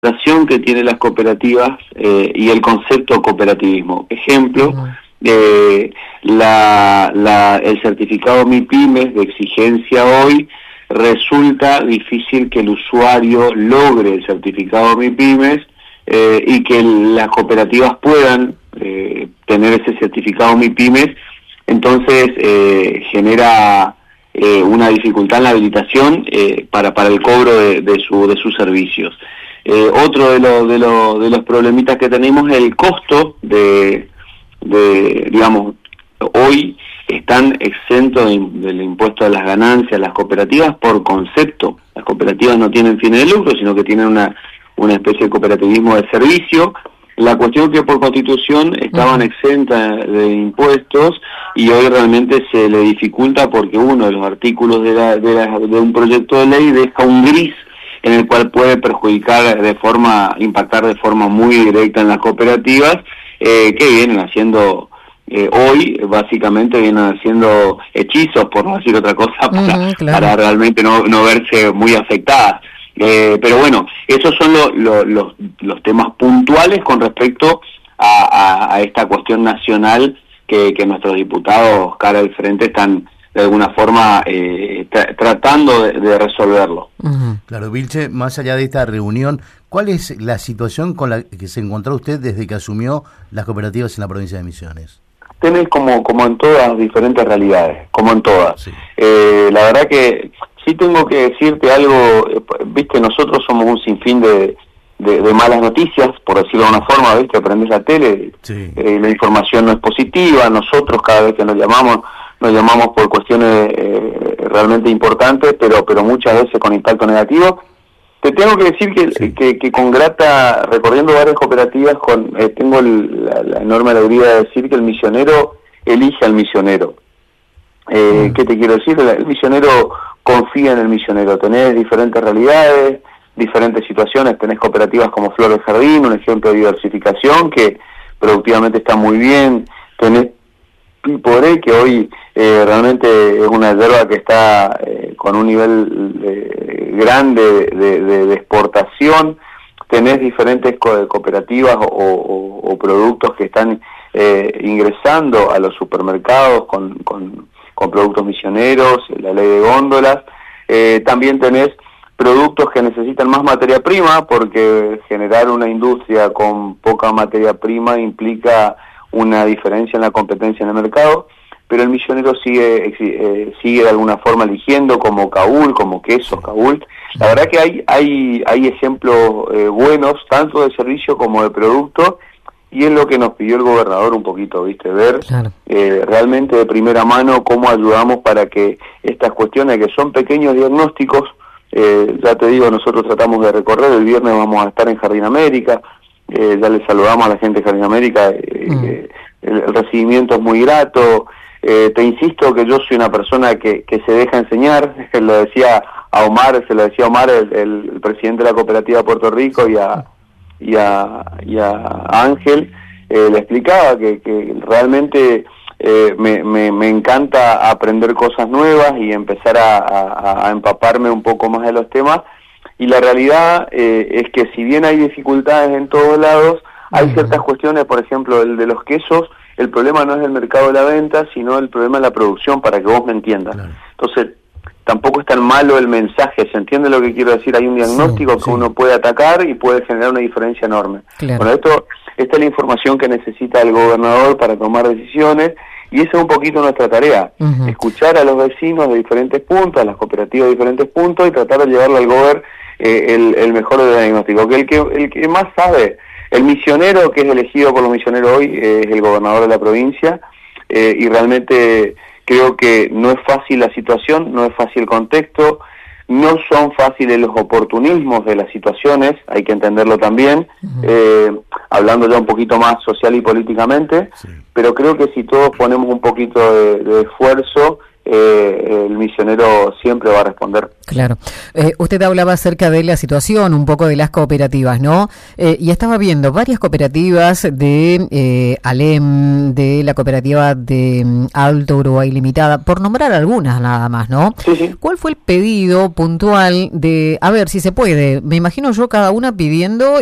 que tienen las cooperativas y el concepto cooperativismo. Ejemplo, el certificado MIPYMES de exigencia hoy resulta difícil que el usuario logre el certificado MIPYMES y que las cooperativas puedan tener ese certificado MIPYMES, entonces genera una dificultad en la habilitación para el cobro de sus servicios. Otro de los problemitas que tenemos es el costo digamos, hoy están exentos del impuesto a las ganancias las cooperativas por concepto. Las cooperativas no tienen fines de lucro, sino que tienen una especie de cooperativismo de servicio. La cuestión que por constitución estaban exentas de impuestos y hoy realmente se le dificulta porque uno de los artículos de un proyecto de ley deja un gris en el cual puede impactar de forma muy directa en las cooperativas que vienen haciendo hoy, básicamente vienen haciendo hechizos, por no decir otra cosa, para realmente no verse muy afectadas. Pero bueno, esos son los temas puntuales con respecto a esta cuestión nacional que nuestros diputados cara al frente están de alguna forma tratando de resolverlo. Claro, Vilche, más allá de esta reunión, ¿cuál es la situación con la que se encontró usted desde que asumió las cooperativas en la provincia de Misiones? Tenés como en todas diferentes realidades, como en todas. Sí. La verdad que sí tengo que decirte algo, viste, nosotros somos un sinfín de malas noticias, por decirlo de una forma, viste, aprendes la tele, sí. La información no es positiva, nosotros cada vez que nos llamamos por cuestiones realmente importantes, pero muchas veces con impacto negativo. Te tengo que decir que con grata, recorriendo varias cooperativas, tengo la enorme alegría de decir que el misionero elige al misionero. ¿Qué te quiero decir? El misionero confía en el misionero. Tenés diferentes realidades, diferentes situaciones. Tenés cooperativas como Flor del Jardín, un ejemplo de diversificación que productivamente está muy bien. Tenés Piporé, que hoy realmente es una yerba que está con un nivel grande de exportación. Tenés diferentes cooperativas o productos que están ingresando a los supermercados con productos misioneros, la ley de góndolas. También tenés productos que necesitan más materia prima, porque generar una industria con poca materia prima implica una diferencia en la competencia en el mercado, pero el misionero sigue de alguna forma eligiendo como Kaul, como quesos Kaul. La verdad que hay ejemplos buenos, tanto de servicio como de producto, y es lo que nos pidió el gobernador un poquito, ¿viste? Ver realmente de primera mano cómo ayudamos para que estas cuestiones que son pequeños diagnósticos, ya te digo, nosotros tratamos de recorrer, el viernes vamos a estar en Jardín América, ya les saludamos a la gente de Jardín América, el recibimiento es muy grato. Te insisto que yo soy una persona que se deja enseñar, se lo decía a Omar, el presidente de la cooperativa de Puerto Rico, y a Ángel, le explicaba que realmente me encanta aprender cosas nuevas y empezar a empaparme un poco más de los temas. Y la realidad es que si bien hay dificultades en todos lados, hay ciertas cuestiones, por ejemplo, el de los quesos, el problema no es el mercado de la venta, sino el problema de la producción, para que vos me entiendas. Claro. Entonces, tampoco es tan malo el mensaje, ¿se entiende lo que quiero decir? Hay un diagnóstico que uno puede atacar y puede generar una diferencia enorme. Claro. Bueno, esta es la información que necesita el gobernador para tomar decisiones, y esa es un poquito nuestra tarea, escuchar a los vecinos de diferentes puntos, a las cooperativas de diferentes puntos, y tratar de llevarle al gobernador el mejor diagnóstico, que el que más sabe. El misionero que es elegido por los misioneros hoy es el gobernador de la provincia, y realmente creo que no es fácil la situación, no es fácil el contexto, no son fáciles los oportunismos de las situaciones, hay que entenderlo también, hablando ya un poquito más social y políticamente, pero creo que si todos ponemos un poquito de esfuerzo, el misionero siempre va a responder. Claro. Usted hablaba acerca de la situación, un poco de las cooperativas, ¿no? Y estaba viendo varias cooperativas de ALEM, de la cooperativa de Alto Uruguay Limitada, por nombrar algunas nada más, ¿no? Sí, sí. ¿Cuál fue el pedido puntual de, a ver si se puede? Me imagino yo cada una pidiendo